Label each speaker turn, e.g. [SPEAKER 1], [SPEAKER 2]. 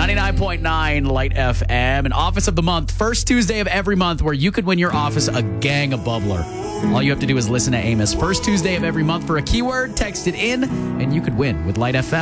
[SPEAKER 1] 99.9 Light FM, an Office of the Month, first Tuesday of every month, where you could win your office a gang of bubbler. All you have to do is listen to Amos. First Tuesday of every month for a keyword, text it in, and you could win with Light FM.